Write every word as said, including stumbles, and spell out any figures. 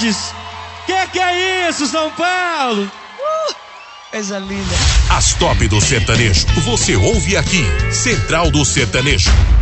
Mendes. Que que é isso, São Paulo? Uh, coisa linda. As top do sertanejo, você ouve aqui. Central do Sertanejo.